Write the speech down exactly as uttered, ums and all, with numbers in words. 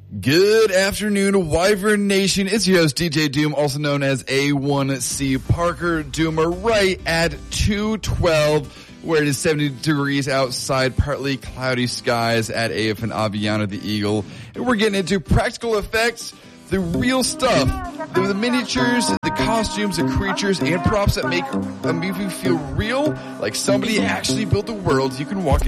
Good afternoon, Wyvern Nation. It's your host, D J Doom, also known as A one C Parker Doomer, right at two twelve, where it is seventy degrees outside, partly cloudy skies at A F and Aviana the Eagle. And we're getting into practical effects, the real stuff, the, the miniatures, the costumes, the creatures, and props that make a movie feel real, like somebody actually built a world you can walk